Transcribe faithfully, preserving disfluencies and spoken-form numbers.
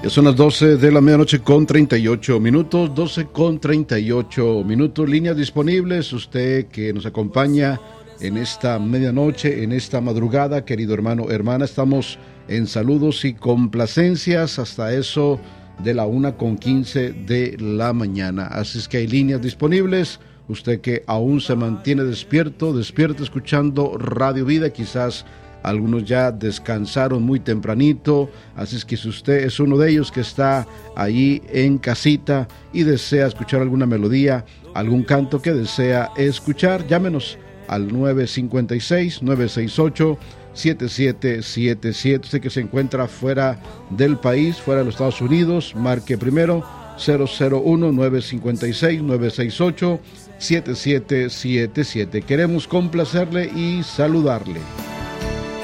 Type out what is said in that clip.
Ya son las doce de la medianoche con treinta y ocho minutos, doce con treinta y ocho minutos, líneas disponibles, usted que nos acompaña en esta medianoche, en esta madrugada, querido hermano, hermana, estamos en saludos y complacencias hasta eso de la una con quince de la mañana, así es que hay líneas disponibles, usted que aún se mantiene despierto, despierto escuchando Radio Vida, quizás algunos ya descansaron muy tempranito, así es que si usted es uno de ellos que está ahí en casita y desea escuchar alguna melodía, algún canto que desea escuchar, llámenos al nueve cinco seis, nueve seis ocho, siete siete siete siete. Usted que se encuentra fuera del país, fuera de los Estados Unidos, marque primero cero cero uno, nueve cinco seis, nueve seis ocho, siete siete siete siete. Queremos complacerle y saludarle.